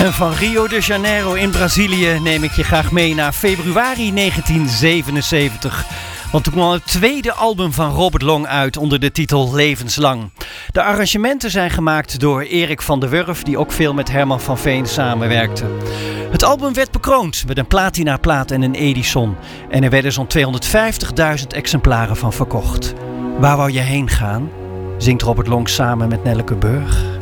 En van Rio de Janeiro in Brazilië neem ik je graag mee naar februari 1977. Want toen kwam het tweede album van Robert Long uit onder de titel Levenslang. De arrangementen zijn gemaakt door Erik van der Wurf, die ook veel met Herman van Veen samenwerkte. Het album werd bekroond met een platinaplaat en een Edison. En er werden zo'n 250.000 exemplaren van verkocht. Waar wou je heen gaan? Zingt Robert Long samen met Nelleke Burg.